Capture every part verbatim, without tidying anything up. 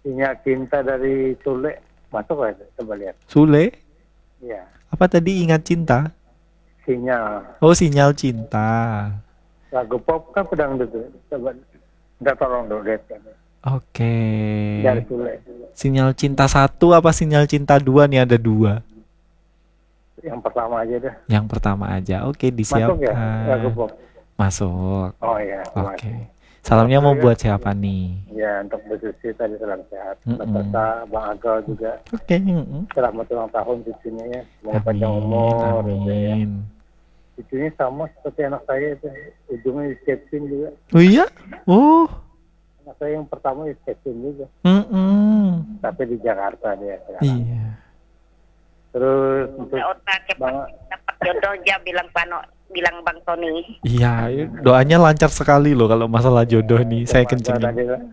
Sinyal cinta dari Sule masuk nggak itu? Coba lihat. Sule? Iya, Apa tadi ingat cinta? sinyal. Oh, sinyal cinta. Lagu pop kan pedang itu. Coba, minta tolong dong lihat kan. Oke. Dari Sule. Sinyal cinta satu apa sinyal cinta dua nih ada dua. Yang pertama aja deh. Yang pertama aja. Oke, Masuk ya lagu disiapkan. pop. Masuk. Oh iya, Oke. masuk. Salamnya Terus mau ya, buat siapa nih? ya untuk Bu Susi tadi salam sehat. Mm-mm. Beserta Bang Agel juga. Oke. Mm-mm. Selamat ulang tahun cucunya ya. Semoga panjang Amin, umur gitu ya. amin. Cucunya sama seperti anak saya itu. Ujungnya di Stepsin juga. Oh iya? Oh. Anak saya yang pertama di Stepsin juga. Mm-mm. Tapi di Jakarta dia sekarang. Iya. Terus untuk Ya udah cepat Bang, dapat jodoh aja bilang Pano, bilang Bang Tony. Iya, doanya lancar sekali loh kalau masalah jodoh nih. Saya Bang Agel tadi kencengin. lah.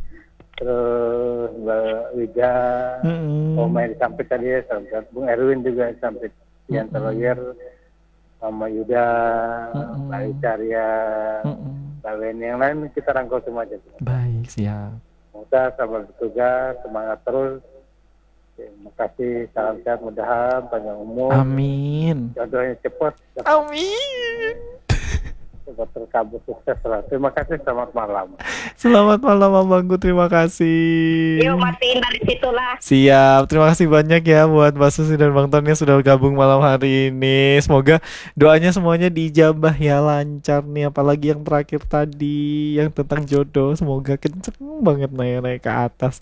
Terus Mbak Wida, Mm-mm. Oma yang disampit tadi ya, sahabat Bung Erwin juga disampit. Yang Mm-mm. terlawyer, Mama Yuda, Mm-mm. Mbak Icaria, Mm-mm. Mbak Weni, yang lain kita rangkul semua aja. Baik, siap. Semoga selamat bertugas, semangat terus. Terima kasih, salam sehat, mudahan panjang umur, Amin. jodohnya cepat, Amin. cepat terkabul, sukses selalu. Terima kasih, selamat malam. Selamat malam Abangku, terima kasih. Yuk matiin dari situlah. Siap, terima kasih banyak ya buat Mbak Susi dan Bang Tony yang sudah gabung malam hari ini. Semoga doanya semuanya diijabah ya, lancar nih. Apalagi yang terakhir tadi, yang tentang jodoh. Semoga kenceng banget naik-naik ke atas.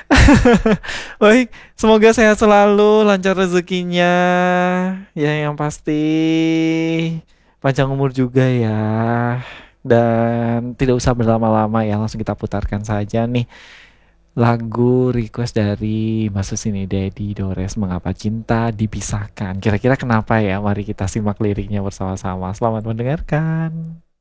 Baik, semoga sehat selalu, lancar rezekinya. Ya yang pasti panjang umur juga ya. Dan tidak usah berlama-lama ya, langsung kita putarkan saja nih lagu request dari Mas Susini Dedi Dores, Mengapa Cinta Dipisahkan. Kira-kira kenapa ya? Mari kita simak liriknya bersama-sama. Selamat mendengarkan.